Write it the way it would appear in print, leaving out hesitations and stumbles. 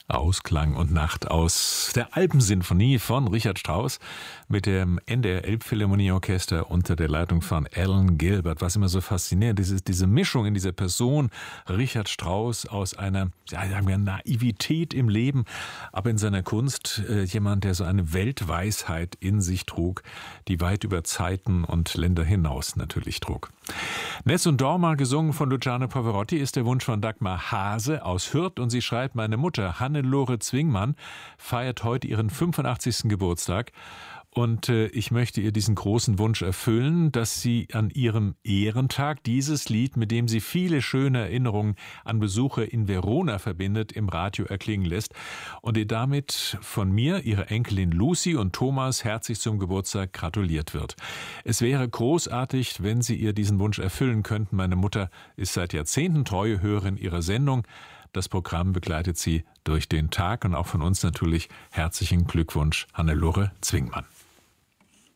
Ausklang und Nacht aus der Alpensinfonie von Richard Strauss mit dem NDR Elbphilharmonieorchester unter der Leitung von Alan Gilbert. Was immer so faszinierend ist, diese Mischung in dieser Person Richard Strauss aus einer, sagen wir, Naivität im Leben, aber in seiner Kunst jemand, der so eine Weltweisheit in sich trug, die weit über Zeiten und Länder hinaus natürlich trug. Ness und Dorma, gesungen von Luciano Pavarotti, ist der Wunsch von Dagmar Hase aus Hürth und sie schreibt: Meine Mutter Hannelore Zwingmann feiert heute ihren 85. Geburtstag und ich möchte ihr diesen großen Wunsch erfüllen, dass sie an ihrem Ehrentag dieses Lied, mit dem sie viele schöne Erinnerungen an Besuche in Verona verbindet, im Radio erklingen lässt und ihr damit von mir, ihrer Enkelin Lucy und Thomas herzlich zum Geburtstag gratuliert wird. Es wäre großartig, wenn Sie ihr diesen Wunsch erfüllen könnten. Meine Mutter ist seit Jahrzehnten treue Hörerin Ihrer Sendung. Das Programm begleitet sie durch den Tag und auch von uns natürlich herzlichen Glückwunsch, Hannelore Zwingmann.